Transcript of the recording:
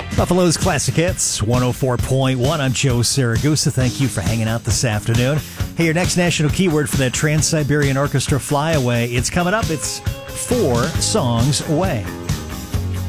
Buffalo's Classic Hits, 104.1. I'm Joe Saragusa. Thank you for hanging out this afternoon. Hey, your next national keyword for that Trans-Siberian Orchestra flyaway, it's coming up. It's 4 songs away.